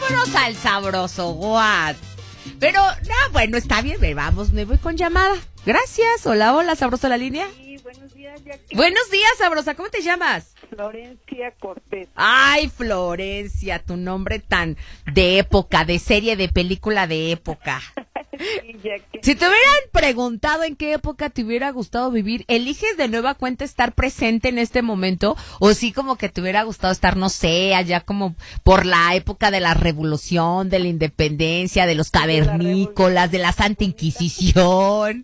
vámonos al sabroso, what? Pero, no, bueno, está bien, vamos, me voy con llamada. Gracias, hola, sabrosa la línea. Sí, buenos días, Jackie. Buenos días, sabrosa, ¿cómo te llamas? Florencia Cortés. Ay, Florencia, tu nombre tan de época, de serie, de película de época. Sí, Jackie. Si te hubieran preguntado en qué época te hubiera gustado vivir, ¿eliges de nueva cuenta estar presente en este momento? ¿O sí como que te hubiera gustado estar, no sé, allá como por la época de la Revolución, de la Independencia, de los cavernícolas, de la Santa Inquisición?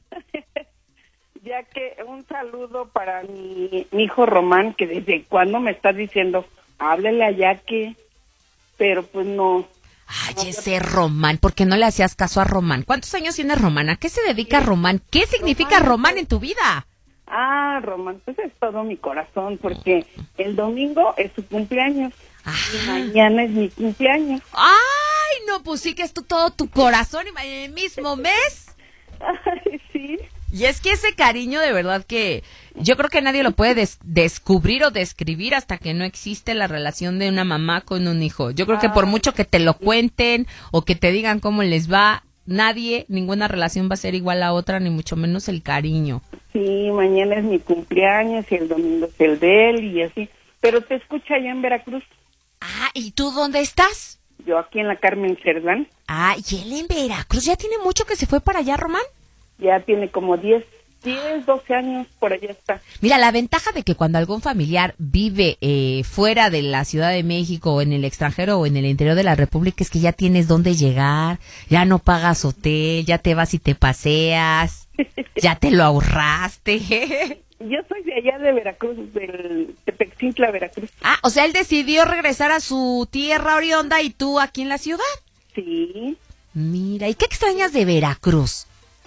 Ya que un saludo para mi hijo Román, que desde cuando me está diciendo, háblele a Jackie, pero pues no. Ay, ese Román, ¿por qué no le hacías caso a Román? ¿Cuántos años tiene Román? ¿A qué se dedica Román? ¿Qué significa Román en tu vida? Ah, Román, pues es todo mi corazón, porque el domingo es su cumpleaños y mañana es mi cumpleaños. Ay, no, pues sí que es todo tu corazón y el mismo mes. Ay, sí. Y es que ese cariño de verdad que yo creo que nadie lo puede descubrir o describir hasta que no existe la relación de una mamá con un hijo. Yo creo que por mucho que te lo cuenten o que te digan cómo les va, ninguna relación va a ser igual a otra, ni mucho menos el cariño. Sí, mañana es mi cumpleaños y el domingo es el de él y así. Pero te escucha allá en Veracruz. Ah, ¿y tú dónde estás? Yo aquí en la Carmen Cerdán. Ah, ¿y él en Veracruz? ¿Ya tiene mucho que se fue para allá, Román? Ya tiene como 10, 12 años, por allá está. Mira, la ventaja de que cuando algún familiar vive fuera de la Ciudad de México, o en el extranjero o en el interior de la República, es que ya tienes dónde llegar, ya no pagas hotel, ya te vas y te paseas, ya te lo ahorraste. Yo soy de allá de Veracruz, del Tepexintla, Veracruz. Ah, o sea, él decidió regresar a su tierra oriunda y tú aquí en la ciudad. Sí. Mira, ¿y qué extrañas de Veracruz?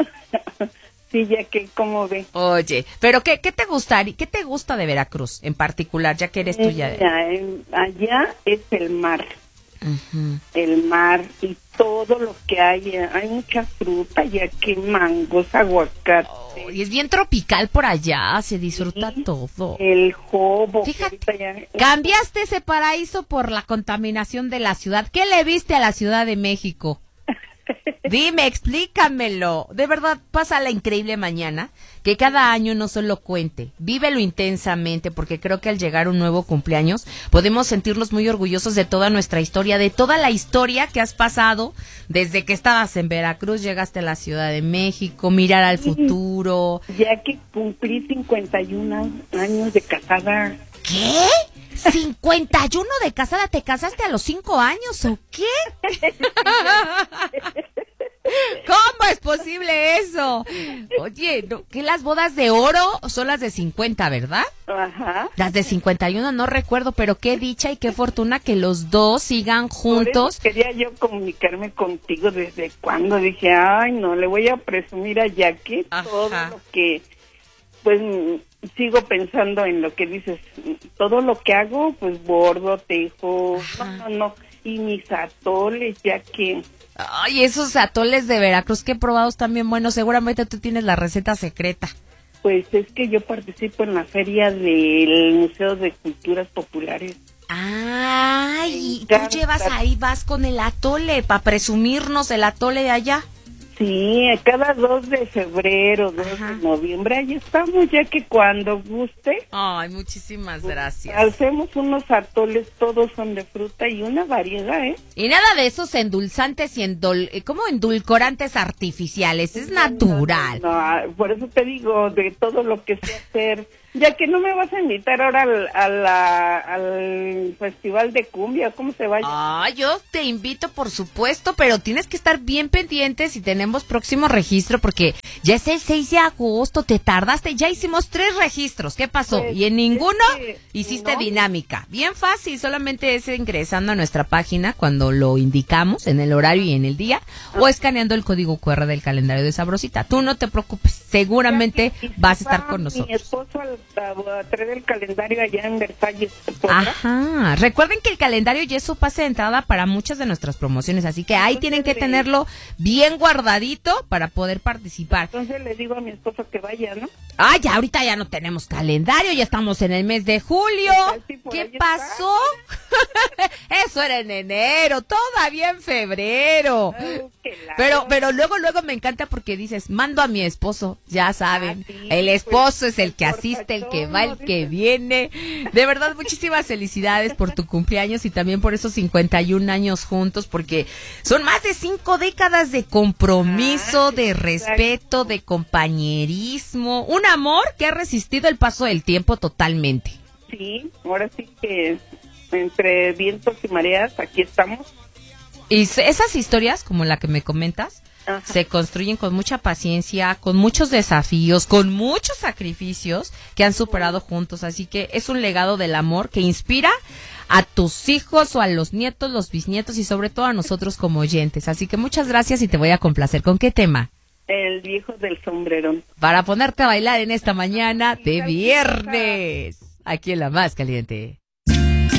Sí, ya que, ¿cómo ve? Oye, pero ¿qué te gustaría, qué te gusta de Veracruz en particular, ya que eres tuya? Allá es el mar. Uh-huh. El mar y todo lo que hay mucha fruta, ya que mangos, aguacate. Oh, y es bien tropical por allá, se disfruta todo. El jobo. Fíjate, cambiaste ese paraíso por la contaminación de la ciudad. ¿Qué le viste a la Ciudad de México? Dime, explícamelo. De verdad, pasa la increíble mañana que cada año no solo cuente, vívelo intensamente, porque creo que al llegar un nuevo cumpleaños podemos sentirnos muy orgullosos de toda nuestra historia, de toda la historia que has pasado desde que estabas en Veracruz, llegaste a la Ciudad de México, mirar al futuro. Ya que cumplí 51 años de casada. ¿Qué? ¿51 de casada? ¿Te casaste a los 5 años o qué? ¿Cómo es posible eso? Oye, ¿qué las bodas de oro son las de 50, verdad? Ajá. Las de 51 no recuerdo, pero qué dicha y qué fortuna que los dos sigan juntos. Por eso quería yo comunicarme contigo desde cuando dije, ay, no, le voy a presumir a Jackie todo lo que, pues, sigo pensando en lo que dices, todo lo que hago, pues, bordo, tejo, no, y mis atoles, ya que... Ay, esos atoles de Veracruz que he probado están bien buenos. Seguramente tú tienes la receta secreta. Pues es que yo participo en la feria del Museo de Culturas Populares. Ay, ¿y tú llevas ahí, vas con el atole para presumirnos el atole de allá? Sí, cada 2 de febrero, 2 de noviembre, ahí estamos, ya que cuando guste. Ay, muchísimas gracias. Hacemos unos atoles, todos son de fruta y una variedad, ¿eh? Y nada de esos endulzantes y como endulcorantes artificiales, es natural. No, por eso te digo, de todo lo que sé hacer, ya que no me vas a invitar ahora al festival de cumbia, ¿cómo se va? Ah, yo te invito, por supuesto, pero tienes que estar bien pendiente si tenemos próximo registro, porque ya es el 6 de agosto, te tardaste, ya hicimos 3 registros, ¿qué pasó? Pues, y en ninguno hiciste dinámica. Bien fácil, solamente es ingresando a nuestra página cuando lo indicamos, en el horario y en el día, o escaneando el código QR del calendario de Sabrosita. Tú no te preocupes, seguramente vas a estar con nosotros. Mi esposo al traer el calendario allá en Versalles. Ajá, recuerden que el calendario y eso pasa de entrada para muchas de nuestras promociones, así que ahí tienen que tenerlo bien guardadito para poder participar. Entonces le digo a mi esposo que vaya, ¿no? Ah, ya ahorita ya no tenemos calendario, ya estamos en el mes de julio. ¿Qué pasó? Eso era en enero, todavía en febrero. Pero luego me encanta porque dices, mando a mi esposo, ya saben, el esposo es el que asiste, el que va, el que viene. De verdad, muchísimas felicidades por tu cumpleaños y también por esos 51 años juntos, porque son más de 5 décadas de compromiso, de respeto, de compañerismo, un amor que ha resistido el paso del tiempo totalmente. Sí, ahora sí que entre vientos y mareas, aquí estamos. Y esas historias, como la que me comentas, se construyen con mucha paciencia, con muchos desafíos, con muchos sacrificios que han superado juntos. Así que es un legado del amor que inspira a tus hijos o a los nietos, los bisnietos y sobre todo a nosotros como oyentes. Así que muchas gracias y te voy a complacer. ¿Con qué tema? El viejo del sombrerón. Para ponerte a bailar en esta mañana de viernes, aquí en La Más Caliente.